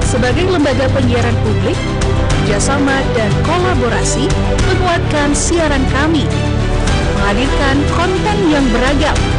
sebagai lembaga penyiaran publik, kerjasama dan kolaborasi menguatkan siaran kami, menghadirkan konten yang beragam,